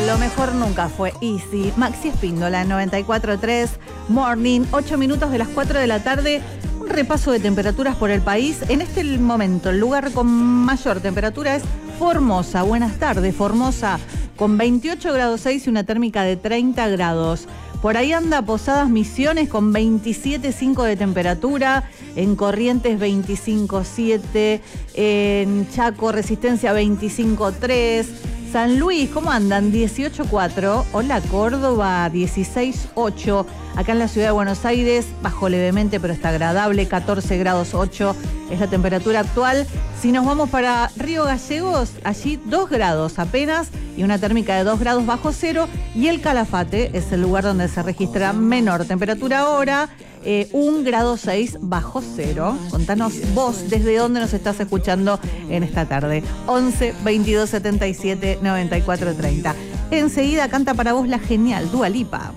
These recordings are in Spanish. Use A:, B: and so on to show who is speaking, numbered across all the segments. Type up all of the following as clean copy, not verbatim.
A: Lo mejor nunca fue Easy. Maxi Espíndola, 94.3, Morning, 8 minutos de las 4 de la tarde. Un repaso de temperaturas por el país. En este momento, el lugar con mayor temperatura es Formosa. Buenas tardes, Formosa, con 28 grados 6 y una térmica de 30 grados. Por ahí anda Posadas Misiones con 27,5 de temperatura, en Corrientes 25,7, en Chaco Resistencia 25,3, San Luis, ¿cómo andan? 18,4, hola Córdoba 16,8, acá en la ciudad de Buenos Aires bajó levemente pero está agradable, 14 grados 8 es la temperatura actual. Si nos vamos para Río Gallegos, allí 2 grados apenas y una térmica de 2 grados bajo cero, y el Calafate es el lugar donde se registra menor temperatura ahora, 1 grado 6 bajo cero. Contanos vos desde dónde nos estás escuchando en esta tarde. 11 22 77 94 30. Enseguida canta para vos la genial Dua Lipa.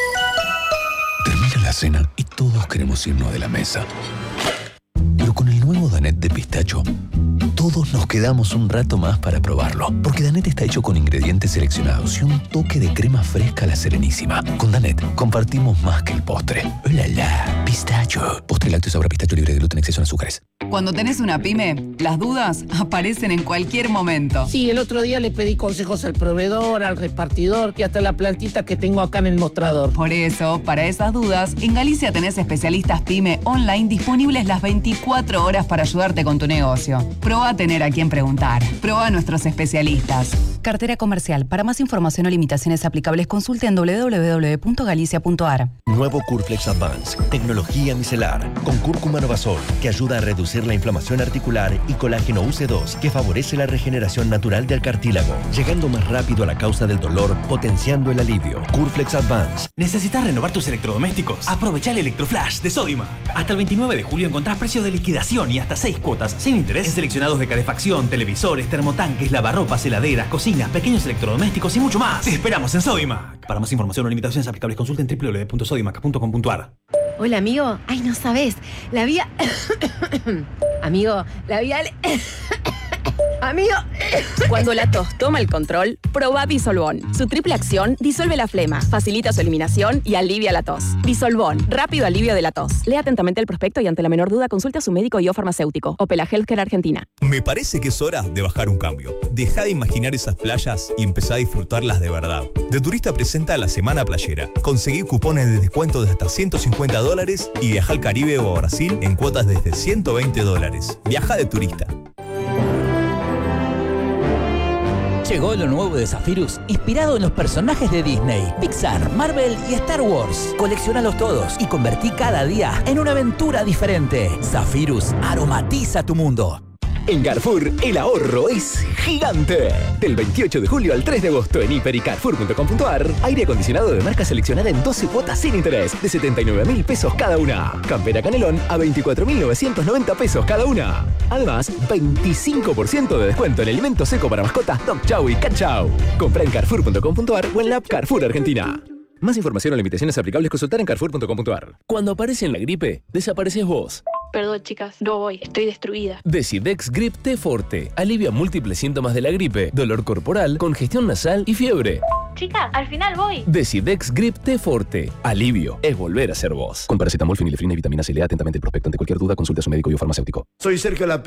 B: Termina la cena y todos queremos irnos de la mesa. Pero con el nuevo Danette de pistacho, todos nos quedamos un rato más para probarlo. Porque Danette está hecho con ingredientes seleccionados y un toque de crema fresca a la Serenísima. Con Danette compartimos más que el postre. ¡Oh, la, la! Pistacho. Postre lácteo sabor a pistacho libre de gluten, exceso en azúcares.
C: Cuando tenés una pyme, las dudas aparecen en cualquier momento.
D: Sí, el otro día le pedí consejos al proveedor, al repartidor, que hasta la plantita que tengo acá en el mostrador.
C: Por eso, para esas dudas, en Galicia tenés especialistas pyme online disponibles las 24 horas para ayudarte con tu negocio. Probá a tener a quien preguntar. Probá a nuestros especialistas. Cartera comercial. Para más información o limitaciones aplicables, consulte en www.galicia.ar.
E: Nuevo Curflex Advance, tecnología micelar, con cúrcuma novasol, que ayuda a reducir la inflamación articular, y colágeno UC2, que favorece la regeneración natural del cartílago, llegando más rápido a la causa del dolor, potenciando el alivio. Curflex Advance.
F: ¿Necesitas renovar tus electrodomésticos? Aprovecha el Electroflash de Sodimac. Hasta el 29 de julio encontrás precios de liquidación y hasta 6 cuotas sin interés en seleccionados de calefacción, televisores, termotanques, lavarropas, heladeras, cocinas, pequeños electrodomésticos y mucho más. Te esperamos en Sodimac. Para más información o limitaciones aplicables, consulta en www.sodimac.com.ar.
G: Hola, amigo. Ay, no sabés. La vía... Amigo, la vía... Amigo...
H: Cuando la tos toma el control, probá Disolvón. Su triple acción disuelve la flema, facilita su eliminación y alivia la tos. Disolvón, rápido alivio de la tos. Lea atentamente el prospecto y ante la menor duda consulte a su médico y o farmacéutico. Opela Healthcare Argentina.
I: Me parece que es hora de bajar un cambio. Deja de imaginar esas playas y empezá a disfrutarlas de verdad. De Turista presenta la Semana Playera. Conseguí cupones de descuento de hasta $150 y viaja al Caribe o a Brasil en cuotas desde $120. Viaja de Turista.
J: Llegó lo nuevo de Zephyrus, inspirado en los personajes de Disney, Pixar, Marvel y Star Wars. Colecciónalos todos y convertí cada día en una aventura diferente. Zephyrus aromatiza tu mundo.
K: En Carrefour, el ahorro es gigante. Del 28 de julio al 3 de agosto en hiper y carrefour.com.ar, aire acondicionado de marca seleccionada en 12 cuotas sin interés, de 79.000 pesos cada una. Campera Canelón a 24.990 pesos cada una. Además, 25% de descuento en alimento seco para mascotas Dog Chow y Cat Chow. Compra en carrefour.com.ar o en la app Carrefour Argentina. Más información o limitaciones aplicables, consultar en carrefour.com.ar.
L: Cuando aparece en la gripe, desapareces vos.
M: Perdón, chicas, no voy, estoy destruida.
L: Decidex Grip T Forte alivia múltiples síntomas de la gripe, dolor corporal, congestión nasal y fiebre.
M: Chicas, al final voy.
L: Decidex Grip T Forte. Alivio es volver a ser vos.
E: Con paracetamol, fenilefrina y vitamina C. Lea atentamente el prospecto. Ante cualquier duda, consulte a su médico y o farmacéutico.
N: Soy Sergio Lapé.